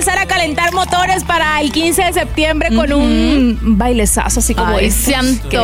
empezar a calentar motores para el 15 de septiembre con un bailezazo así como se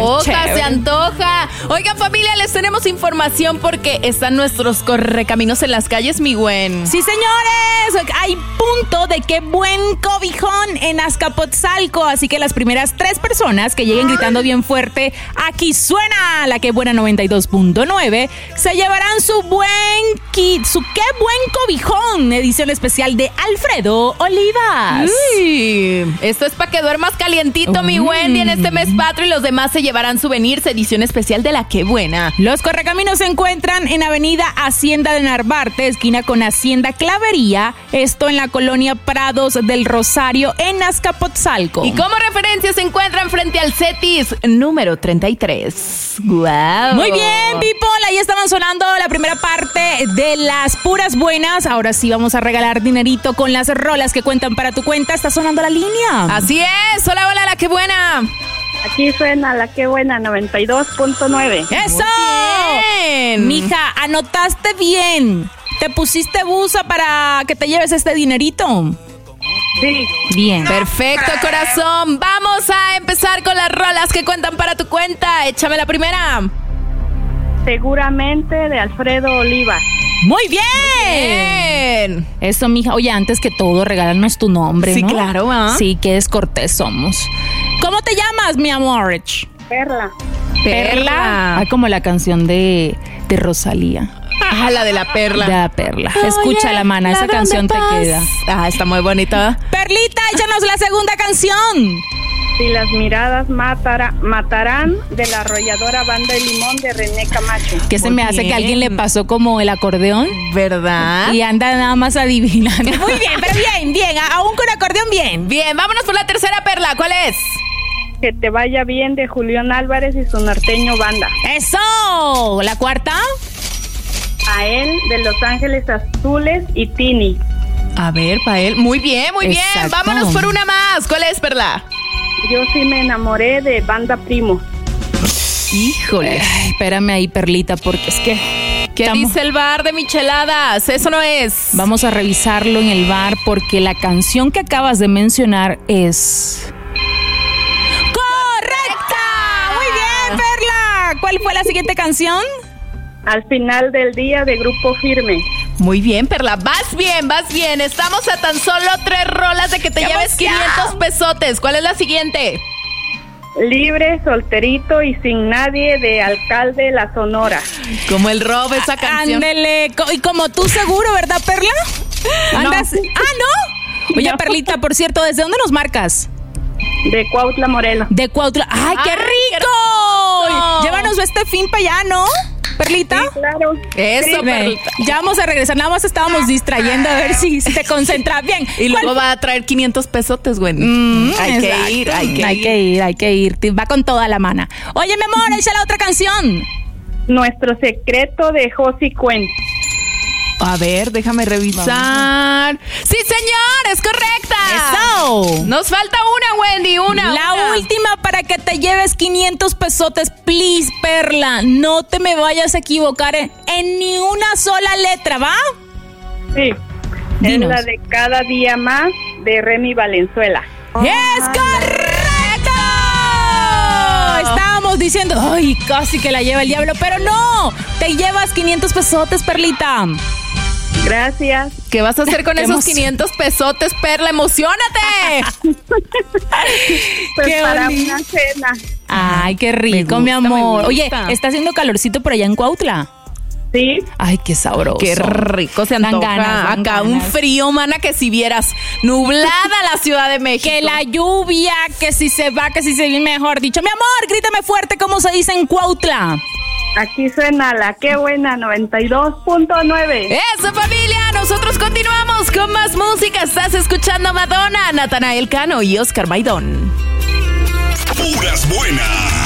antoja. Oigan, familia, les tenemos información porque están nuestros correcaminos en las calles, mi Gwen. Sí, señores, hay punto de Qué Buen Cobijón en Azcapotzalco, así que las primeras 3 personas que lleguen gritando bien fuerte, aquí suena la Qué Buena 92.9, se llevarán su buen kit, su Qué Buen Cobijón, edición especial de Alfredo Olivas. Esto es para que duermas calientito, mi Wendy, en este mes patrio, y los demás se llevarán souvenirs, edición especial de la Qué Buena. Los correcaminos se encuentran en Avenida Hacienda de Narvarte, esquina con Hacienda Clavería, esto en la colonia Prados del Rosario, en Azcapotzalco. Y como referencia se encuentran frente al CETIS número 33. ¡Wow! Muy bien, people, ahí estaban sonando la primera parte de las puras buenas. Ahora sí vamos a regalar dinerito con las rolas que cuentan para tu cuenta. Está sonando la línea. Así es. Hola, hola, la Qué Buena. Aquí suena la Qué Buena 92.9. ¡Eso! Muy bien. Mija, anotaste bien. ¿Te pusiste busa para que te lleves este dinerito? Sí. Bien. Perfecto, corazón. Vamos a empezar con las rolas que cuentan para tu cuenta. Échame la primera. Seguramente, de Alfredo Olivas. ¡Muy bien! Eso, mija. Oye, antes que todo, regálanos tu nombre, Sí, ¿no? claro, ¿ah? Sí, qué descortés somos. ¿Cómo te llamas, mi amor? Perla. Perla. Como la canción de Rosalía. Ah, la de la perla. De la perla. Escúchala, mana, esa canción te queda. Ah, está muy bonita. Perlita, échanos la segunda canción. Si las miradas matarán, de la arrolladora Banda de Limón, de René Camacho. Que se me hace que a alguien le pasó como el acordeón. ¿Verdad? Y anda nada más adivinando. Muy bien, pero bien. Aún con acordeón, bien. Bien, vámonos por la tercera, Perla. ¿Cuál es? Que te vaya bien, de Julián Álvarez y su norteño banda. ¡Eso! ¿La cuarta? A él, de Los Ángeles Azules y Tini. A ver, pa' él. Muy bien, muy bien. Exacto. Vámonos por una más. ¿Cuál es, Perla? Yo sí me enamoré, de Banda Primo. Híjole. Ay, espérame ahí, Perlita, porque es que... ¿Qué dice el bar de micheladas? Eso no es. Vamos a revisarlo en el bar porque la canción que acabas de mencionar es... ¡correcta! Muy bien, Perla. ¿Cuál fue la siguiente canción? Al final del día, de Grupo Firme. Muy bien, Perla. Vas bien, vas bien. Estamos a tan solo 3 rolas de que te lleves 500 pesotes. ¿Cuál es la siguiente? Libre, solterito y sin nadie, de Alcalde La Sonora. Como el Rob, esa canción. Ándele. Y como tú seguro, ¿verdad, Perla? ¿Andas? No. Ah, ¿no? Oye, No. Perlita, por cierto, ¿desde dónde nos marcas? De Cuautla, Morelos. De Cuautla. ¡Ay, qué ¡Ay, rico! qué rico! Llévanos este fin para allá, ¿no, Perlita? Sí, claro. Eso, Ven, Perlita. ya vamos a regresar, nada más estábamos distrayendo a ver si te concentras bien. Y luego ¿Cuál? va a traer 500 pesotes, güey. Hay que ir, hay que ir. Va con toda la mana. Oye, mi amor, echa la otra canción. Nuestro secreto, de Josie Cuen. A ver, déjame revisar. Sí, señor, es correcta. ¡Eso! Nos falta una, Wendy, La una. última para que te lleves 500 pesotes, please, Perla. No te me vayas a equivocar en ni una sola letra, ¿va? Sí. Dinos. Es la de Cada Día Más, de Remy Valenzuela. ¡Es correcto! Estábamos diciendo, ay, casi que la lleva el diablo, pero no. Te llevas 500 pesotes, Perlita. Gracias. ¿Qué vas a hacer con Qué esos emoción. 500 pesotes, Perla? ¡Emocionate! Pues Qué para bonito. una cena. Ay, qué rico, Me mi gusta, amor. me Oye, gusta. ¿está haciendo calorcito por allá en Cuautla? Sí. Ay, qué sabroso. Qué rico se Dan antoja. ganas, dan Acá ganas. un frío, mana, que si vieras nublada la Ciudad de México. Que la lluvia, que si se va, que si se viene, mejor dicho. Mi amor, grítame fuerte, ¿cómo se dice en Cuautla? Aquí suena la Qué Buena 92.9. Eso, familia, nosotros continuamos con más música. Estás escuchando a Madonna, Natanael Cano y Oscar Maidón. Puras buenas.